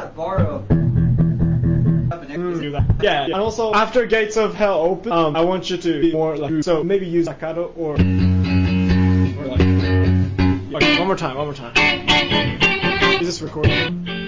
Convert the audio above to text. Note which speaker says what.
Speaker 1: borrow.
Speaker 2: Do that. Yeah, and also after Gates of Hell open, I want you to be more like, so maybe use staccato or like, okay, one more time. Is this recording?